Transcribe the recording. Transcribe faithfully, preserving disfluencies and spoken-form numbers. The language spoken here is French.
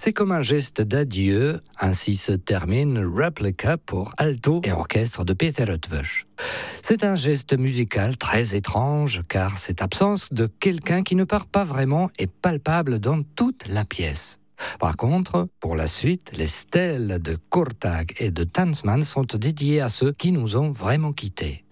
C'est comme un geste d'adieu, ainsi se termine Replica pour alto et orchestre de Peter Eötvös. C'est un geste musical très étrange car cette absence de quelqu'un qui ne part pas vraiment est palpable dans toute la pièce. Par contre, pour la suite, les stèles de Kurtág et de Tansman sont dédiées à ceux qui nous ont vraiment quittés.